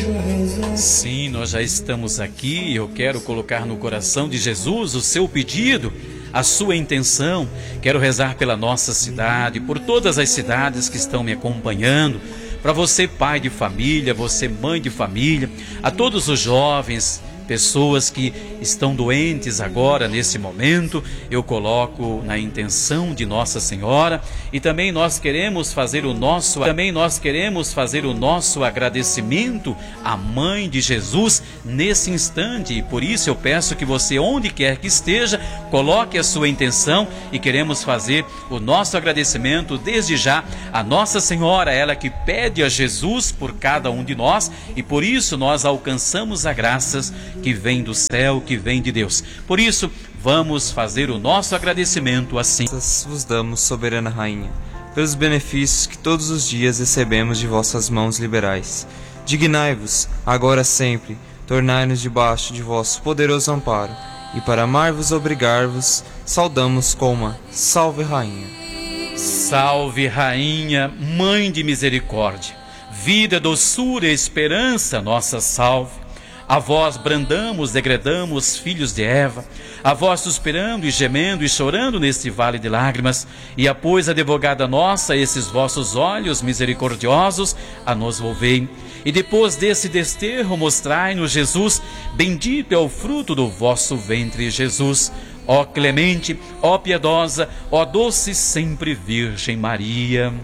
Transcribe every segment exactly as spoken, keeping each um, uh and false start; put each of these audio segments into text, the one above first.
Sim, nós já estamos aqui. Eu quero colocar no coração de Jesus o seu pedido, a sua intenção. Quero rezar pela nossa cidade, por todas as cidades que estão me acompanhando. Para você, pai de família, você, mãe de família, a todos os jovens, pessoas que estão doentes agora, nesse momento, eu coloco na intenção de Nossa Senhora. E também nós queremos fazer o nosso, também nós queremos fazer o nosso agradecimento à Mãe de Jesus nesse instante. E por isso eu peço que você, onde quer que esteja, coloque a sua intenção, e queremos fazer o nosso agradecimento desde já a Nossa Senhora, ela que pede a Jesus por cada um de nós, e por isso nós alcançamos a graças que vem do céu, que vem de Deus. Por isso, vamos fazer o nosso agradecimento assim. Vos damos, soberana Rainha, pelos benefícios que todos os dias recebemos de vossas mãos liberais. Dignai-vos, agora sempre, tornai-nos debaixo de vosso poderoso amparo, e para amar-vos e obrigar-vos, saudamos com uma Salve Rainha. Salve Rainha, Mãe de misericórdia, vida, doçura e esperança, nossa salve. A vós brandamos, degradamos, filhos de Eva, a vós suspirando e gemendo e chorando neste vale de lágrimas, e após advogada nossa, esses vossos olhos misericordiosos a nos volvei. E depois desse desterro mostrai-nos Jesus, bendito é o fruto do vosso ventre, Jesus. Ó clemente, ó piedosa, ó doce sempre Virgem Maria.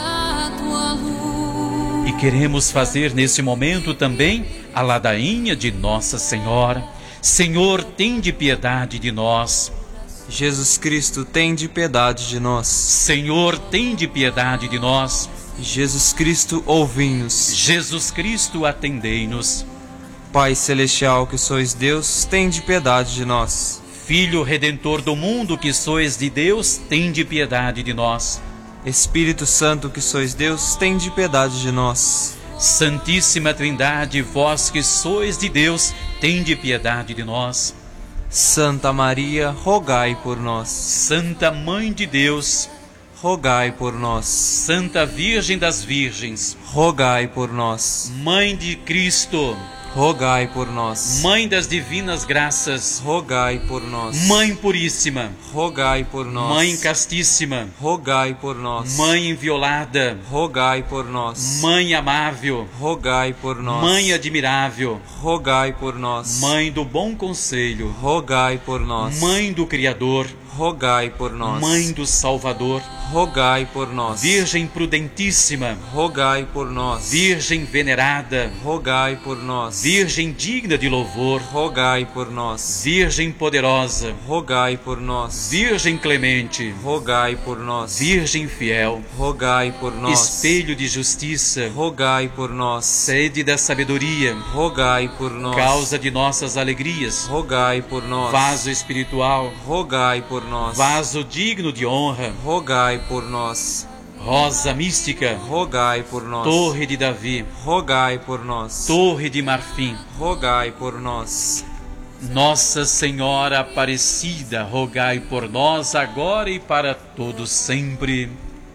E queremos fazer nesse momento também a ladainha de Nossa Senhora. Senhor, tende piedade de nós. Jesus Cristo, tende piedade de nós. Senhor, tende piedade de nós. Jesus Cristo, ouvi-nos. Jesus Cristo, atendei-nos. Pai celestial, que sois Deus, tende piedade de nós. Filho Redentor do mundo, que sois de Deus, tende piedade de nós. Espírito Santo, que sois Deus, tende piedade de nós. Santíssima Trindade, vós que sois de Deus, tende piedade de nós. Santa Maria, rogai por nós. Santa Mãe de Deus, rogai por nós. Santa Virgem das Virgens, rogai por nós. Mãe de Cristo, rogai por nós. Mãe das divinas graças, rogai por nós. Mãe puríssima, rogai por nós. Mãe castíssima, rogai por nós. Mãe inviolada, rogai por nós. Mãe amável, rogai por nós. Mãe admirável, rogai por nós. Mãe do bom conselho, rogai por nós. Mãe do Criador, rogai por nós. Mãe do Salvador, rogai por nós. Virgem prudentíssima, rogai por nós. Virgem venerada, rogai por nós. Virgem digna de louvor, rogai por nós. Virgem poderosa, rogai por nós. Virgem clemente, rogai por nós. Virgem fiel, rogai por nós. Espelho de justiça, rogai por nós. Sede da sabedoria, rogai por nós. Causa de nossas alegrias, rogai por nós. Vaso espiritual, rogai por nós. Vaso digno de honra, rogai por nós. Rosa mística, rogai por nós. Torre de Davi, rogai por nós. Torre de marfim, rogai por nós. Nossa Senhora Aparecida, rogai por nós agora e para todos sempre.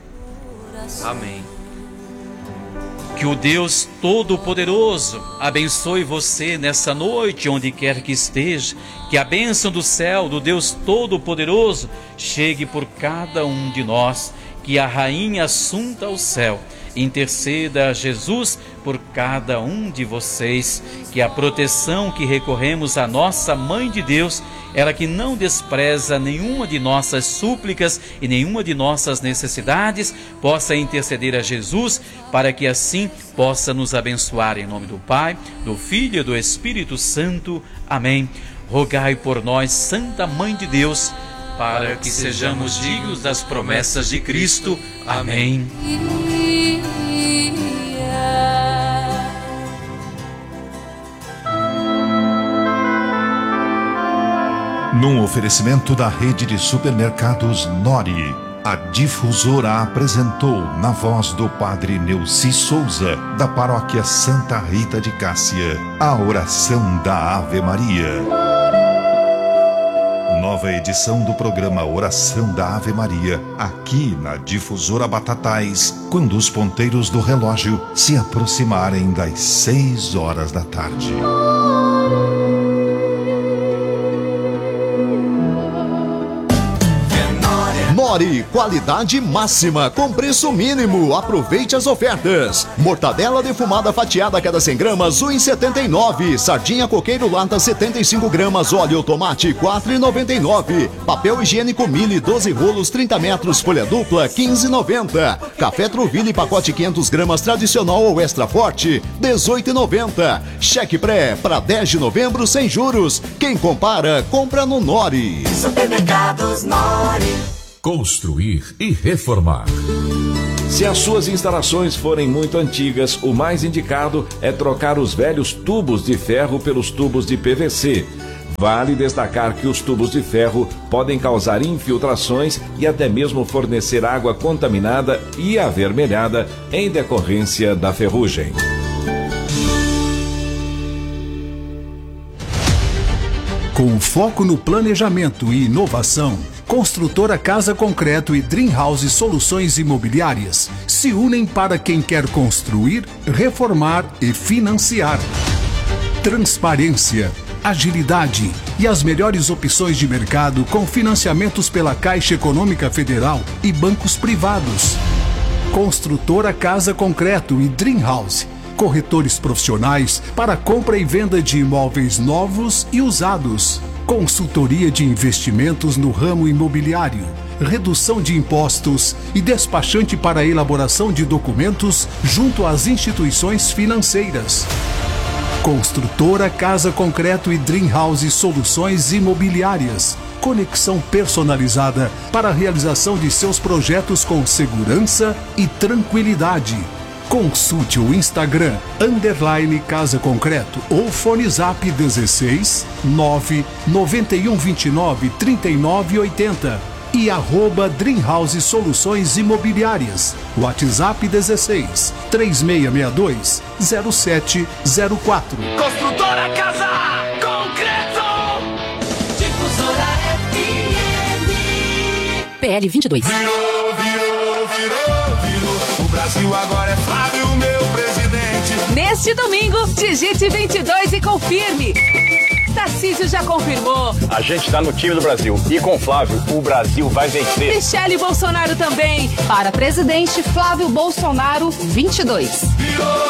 Amém. Que o Deus Todo-Poderoso abençoe você nessa noite, onde quer que esteja. Que a bênção do céu, do Deus Todo-Poderoso, chegue por cada um de nós. Que a Rainha Assunta ao céu interceda a Jesus por cada um de vocês. Que a proteção que recorremos à nossa Mãe de Deus, ela que não despreza nenhuma de nossas súplicas e nenhuma de nossas necessidades, possa interceder a Jesus para que assim possa nos abençoar. Em nome do Pai, do Filho e do Espírito Santo. Amém. Rogai por nós, Santa Mãe de Deus, para que sejamos dignos das promessas de Cristo. Amém. Num oferecimento da rede de supermercados Nori, a difusora apresentou, na voz do Padre Neuci Souza, da Paróquia Santa Rita de Cássia, a oração da Ave Maria. nova edição do programa Oração da Ave Maria, aqui na Difusora Batatais, quando os ponteiros do relógio se aproximarem das seis horas da tarde. Nori, qualidade máxima, com preço mínimo. Aproveite as ofertas. Mortadela defumada fatiada a cada cem gramas, um real e setenta e nove centavos. Sardinha coqueiro lata setenta e cinco gramas, óleo tomate quatro reais e noventa e nove centavos. Papel higiênico Mili doze rolos trinta metros, folha dupla quinze reais e noventa centavos. Café Troville pacote quinhentas gramas tradicional ou extra forte dezoito reais e noventa centavos. Cheque pré para dez de novembro sem juros. Quem compara, compra no Nori. Supermercados Nori. Construir e reformar. Se as suas instalações forem muito antigas, o mais indicado é trocar os velhos tubos de ferro pelos tubos de P V C. Vale destacar que os tubos de ferro podem causar infiltrações e até mesmo fornecer água contaminada e avermelhada em decorrência da ferrugem. Com foco no planejamento e inovação, Construtora Casa Concreto e Dream House Soluções Imobiliárias se unem para quem quer construir, reformar e financiar. Transparência, agilidade e as melhores opções de mercado com financiamentos pela Caixa Econômica Federal e bancos privados. Construtora Casa Concreto e Dream House. Corretores profissionais para compra e venda de imóveis novos e usados. Consultoria de investimentos no ramo imobiliário, redução de impostos e despachante para a elaboração de documentos junto às instituições financeiras. Construtora Casa Concreto e Dream House Soluções Imobiliárias. Conexão personalizada para a realização de seus projetos com segurança e tranquilidade. Consulte o Instagram, underline Casa Concreto ou Fone Zap dezesseis, nove, noventa e um, vinte e nove, trinta e nove, oitenta e arroba Dream House Soluções Imobiliárias. WhatsApp dezesseis, três seis seis dois, zero sete zero quatro. Construtora Casa Concreto. Difusora F M. P L vinte e dois. Virou, virou, virou, virou. O Brasil agora é Flávio, meu presidente. Neste domingo, digite vinte e dois e confirme. Tarcísio já confirmou. A gente está no time do Brasil. E com Flávio, o Brasil vai vencer. Michele Bolsonaro também. Para presidente, Flávio Bolsonaro, vinte e dois. Virou.